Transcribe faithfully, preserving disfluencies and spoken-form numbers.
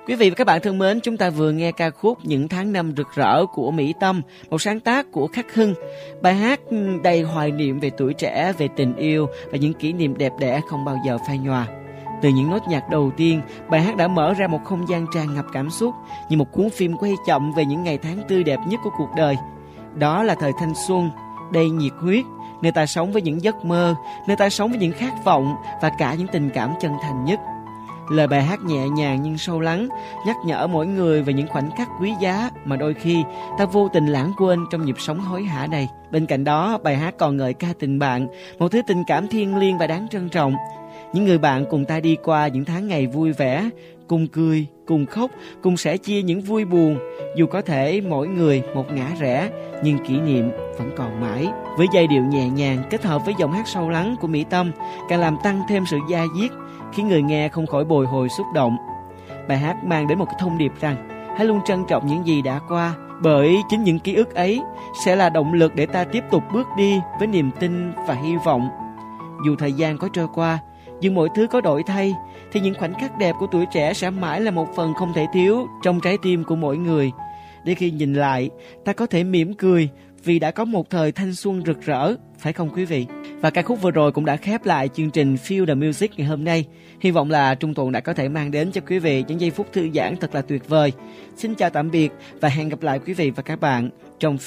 Quý vị và các bạn thân mến, chúng ta vừa nghe ca khúc Những tháng năm rực rỡ của Mỹ Tâm, một sáng tác của Khắc Hưng. Bài hát đầy hoài niệm về tuổi trẻ, về tình yêu và những kỷ niệm đẹp đẽ không bao giờ phai nhòa. Từ những nốt nhạc đầu tiên, bài hát đã mở ra một không gian tràn ngập cảm xúc, như một cuốn phim quay chậm về những ngày tháng tươi đẹp nhất của cuộc đời. Đó là thời thanh xuân, đầy nhiệt huyết, nơi ta sống với những giấc mơ, nơi ta sống với những khát vọng và cả những tình cảm chân thành nhất. Lời bài hát nhẹ nhàng nhưng sâu lắng, nhắc nhở mỗi người về những khoảnh khắc quý giá mà đôi khi ta vô tình lãng quên trong nhịp sống hối hả này. Bên cạnh đó, bài hát còn ngợi ca tình bạn, một thứ tình cảm thiêng liêng và đáng trân trọng. Những người bạn cùng ta đi qua những tháng ngày vui vẻ, cùng cười, cùng khóc, cùng sẻ chia những vui buồn. Dù có thể mỗi người một ngã rẽ, nhưng kỷ niệm vẫn còn mãi. Với giai điệu nhẹ nhàng kết hợp với giọng hát sâu lắng của Mỹ Tâm, càng làm tăng thêm sự da diết, khiến người nghe không khỏi bồi hồi xúc động. Bài hát mang đến một cái thông điệp rằng hãy luôn trân trọng những gì đã qua, bởi chính những ký ức ấy sẽ là động lực để ta tiếp tục bước đi với niềm tin và hy vọng. Dù thời gian có trôi qua, dù mọi thứ có đổi thay, thì những khoảnh khắc đẹp của tuổi trẻ sẽ mãi là một phần không thể thiếu trong trái tim của mỗi người. Để khi nhìn lại, ta có thể mỉm cười vì đã có một thời thanh xuân rực rỡ, phải không quý vị? Và ca khúc vừa rồi cũng đã khép lại chương trình Feel the Music ngày hôm nay. Hy vọng là Trung Thuận đã có thể mang đến cho quý vị những giây phút thư giãn thật là tuyệt vời. Xin chào tạm biệt và hẹn gặp lại quý vị và các bạn trong